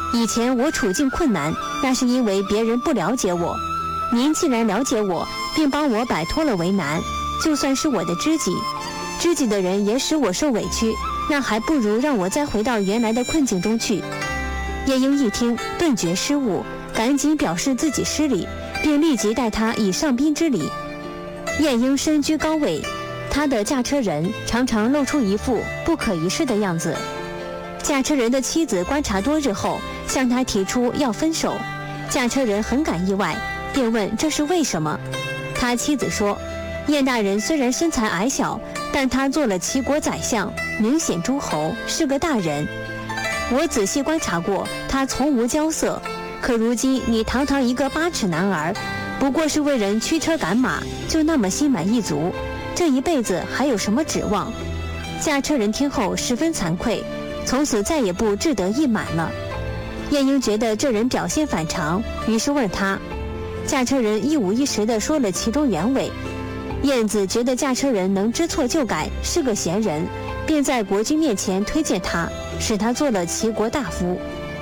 以前我处境困难，那是因为别人不了解我。您既然了解我，并帮我摆脱了为难，就算是我的知己，知己的人也使我受委屈，那还不如让我再回到原来的困境中去。夜莺一听，顿觉失误，赶紧表示自己失礼，并立即待他以上宾之礼。晏婴身居高位，他的驾车人常常露出一副不可一世的样子。驾车人的妻子观察多日后，向他提出要分手。驾车人很感意外，便问这是为什么。他妻子说，晏大人虽然身材矮小，但他做了齐国宰相，明显诸侯，是个大人。我仔细观察过，他从无骄色，可如今你堂堂一个8尺男儿，不过是为人驱车赶马，就那么心满意足，这一辈子还有什么指望？驾车人听后十分惭愧，从此再也不志得意满了。晏婴觉得这人表现反常，于是问他。驾车人一五一十地说了其中原委。晏子觉得驾车人能知错就改，是个贤人，便在国君面前推荐他，使他做了齐国大夫。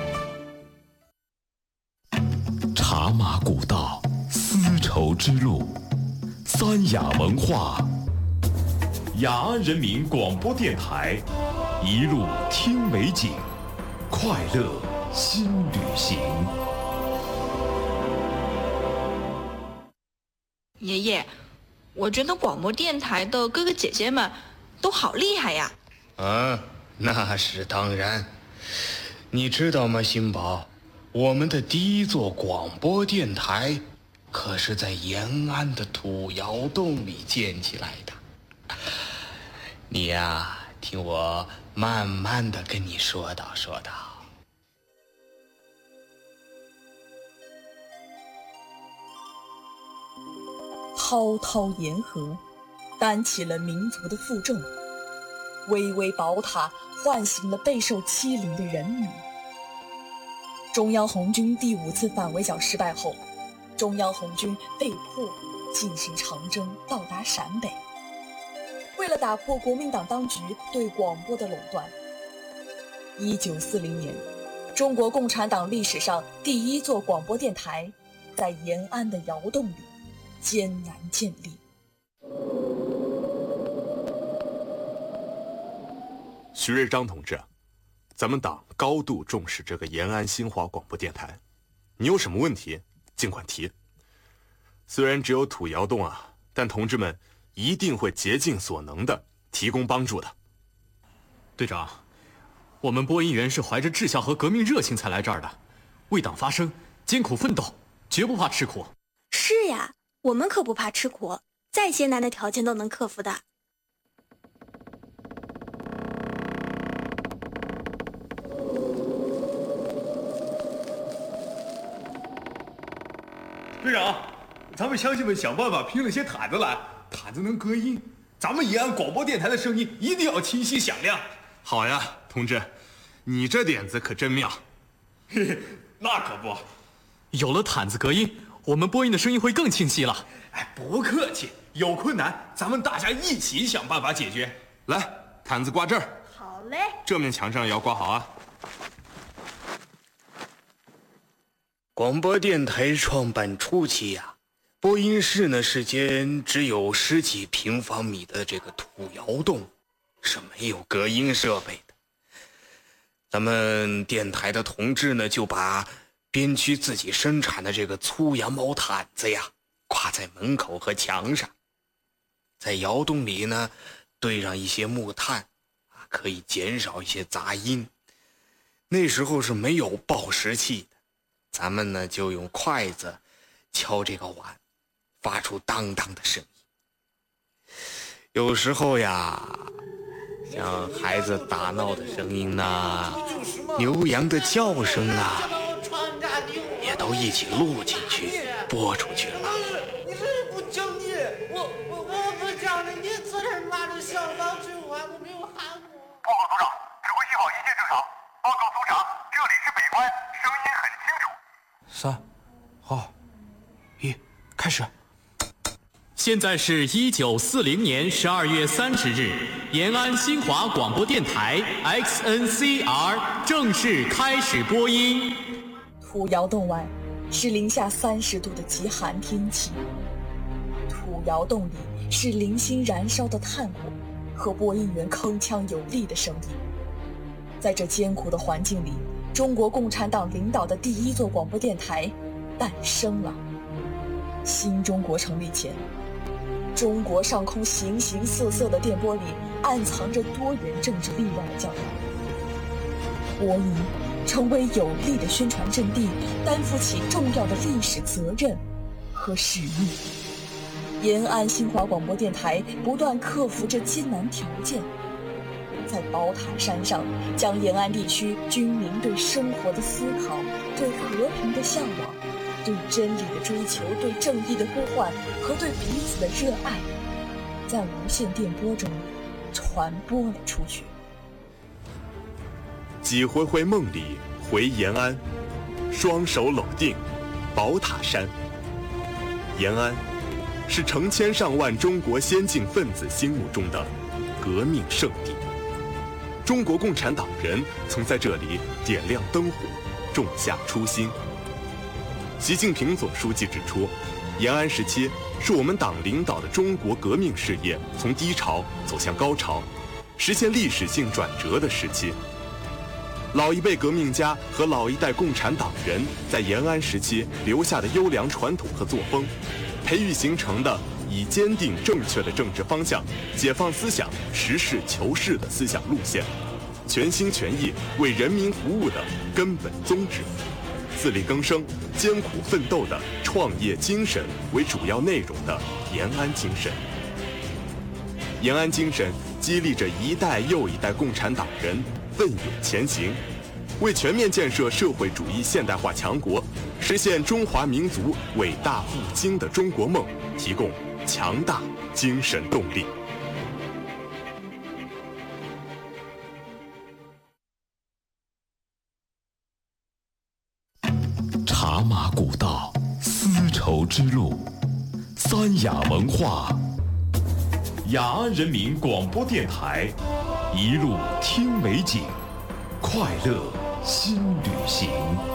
茶马古道，丝绸之路，三雅文化，雅安人民广播电台，一路听美景，快乐新旅行。 爷爷，我觉得广播电台的哥哥姐姐们都好厉害呀。 那是当然。你知道吗，新宝，我们的第一座广播电台可是在延安的土窑洞里建起来的。你呀，听我慢慢的跟你说道说道。 滔滔沿河，担起了民族的负重，巍巍宝塔唤醒了备受欺凌的人民。中央红军第5次反围剿失败后，中央红军被迫进行长征，到达陕北。为了打破国民党当局对广播的垄断，1940年，中国共产党历史上第一座广播电台在延安的窑洞里艰难建立。 徐瑞章同志，咱们党高度重视这个延安新华广播电台，你有什么问题尽管提。虽然只有土窑洞啊，但同志们一定会竭尽所能的提供帮助的。 队长，我们播音员是怀着志向和革命热情才来这儿的，为党发声，艰苦奋斗，绝不怕吃苦。 是呀，我们可不怕吃苦，再艰难的条件都能克服的。 队长，咱们乡亲们想办法拼了些毯子来，毯子能隔音，咱们延安广播电台的声音一定要清晰响亮。 好呀，同志，你这点子可真妙。 嘿嘿，那可不， 有了毯子隔音，我们播音的声音会更清晰了。 不客气，有困难咱们大家一起想办法解决。 来，毯子挂这儿。 好嘞。 这面墙上也要挂好啊。 广播电台创办初期呀，播音室呢是间只有10几平方米的这个土窑洞，是没有隔音设备的。咱们电台的同志呢，就把编区自己生产的这个粗羊毛毯子呀，挂在门口和墙上，在窑洞里呢堆上一些木炭，可以减少一些杂音。那时候是没有报时器的。咱们呢就用筷子敲这个碗，发出当当的声音。有时候呀，像孩子打闹的声音呐，牛羊的叫声呐，也都一起录进去播出去了。 你这不讲理！我不讲理，你自个儿拿着小刀去还，我没有喊我。 报告组长，指挥信号一切正常。报告组长，这里是北关，声音很清楚。 3、2、1，开始。 现在是1940年12月30日，延安新华广播电台 XNCR 正式开始播音。 土窑洞外是零下30度的极寒天气，土窑洞里是零星燃烧的炭火和播音员铿锵有力的声音。在这艰苦的环境里，中国共产党领导的第一座广播电台诞生了。新中国成立前，中国上空形形色色的电波里暗藏着多元政治力量的教条。播音成为有力的宣传阵地，担负起重要的历史责任和使命。延安新华广播电台不断克服着艰难条件，在宝塔山上将延安地区军民对生活的思考、对和平的向往、对真理的追求、对正义的呼唤和对彼此的热爱，在无线电波中传播了出去。 几回回梦里回延安，双手搂定宝塔山。延安是成千上万中国先进分子心目中的革命圣地。中国共产党人曾在这里点亮灯火，种下初心。习近平总书记指出，延安时期是我们党领导的中国革命事业从低潮走向高潮，实现历史性转折的时期。老一辈革命家和老一代共产党人在延安时期留下的优良传统和作风，培育形成的以坚定正确的政治方向、解放思想、实事求是的思想路线，全心全意为人民服务的根本宗旨，自力更生、艰苦奋斗的创业精神为主要内容的延安精神。延安精神激励着一代又一代共产党人奋勇前行，为全面建设社会主义现代化强国，实现中华民族伟大复兴的中国梦提供强大精神动力。 茶马古道，丝绸之路，三雅文化，雅安人民广播电台，一路听美景，快乐新旅行。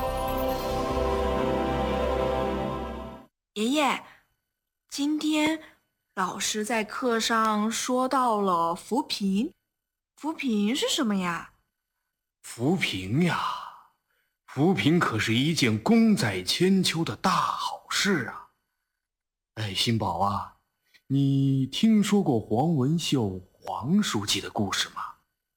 爷爷，今天老师在课上说到了扶贫，扶贫是什么呀？ 扶贫呀，扶贫可是一件功在千秋的大好事啊！哎，新宝啊，你听说过黄文秀黄书记的故事吗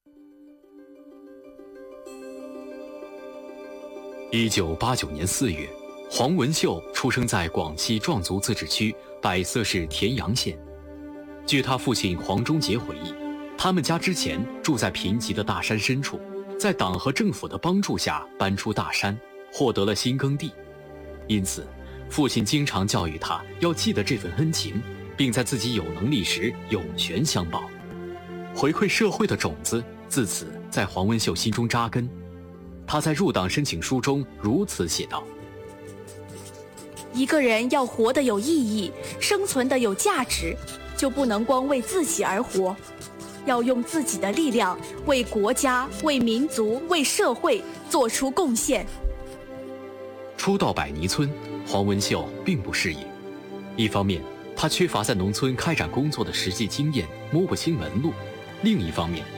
？1989年4月，黄文秀出生在广西壮族自治区百色市田阳县。据他父亲黄忠杰回忆，他们家之前住在贫瘠的大山深处，在党和政府的帮助下搬出大山，获得了新耕地。因此，父亲经常教育他要记得这份恩情，并在自己有能力时涌泉相报。回馈社会的种子自此在黄文秀心中扎根。他在入党申请书中如此写道： 一个人要活得有意义，生存得有价值，就不能光为自己而活，要用自己的力量为国家、为民族、为社会做出贡献。 初到百泥村，黄文秀并不适应。一方面，他缺乏在农村开展工作的实际经验，摸不清门路；另一方面，